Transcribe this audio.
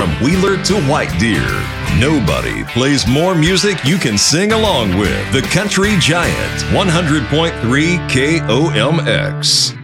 from Wheeler to White Deer. Nobody plays more music you can sing along with. The Country Giant, 100.3 KOMX.